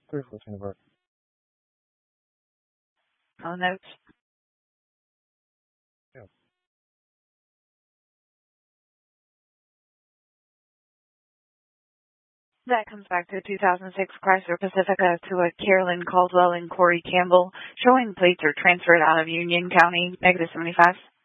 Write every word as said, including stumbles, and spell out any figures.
three fourteen of our On notes. yeah. That comes back to two thousand six Chrysler Pacifica to a Carolyn Caldwell and Corey Campbell. Showing plates are transferred out of Union County, negative seventy-five.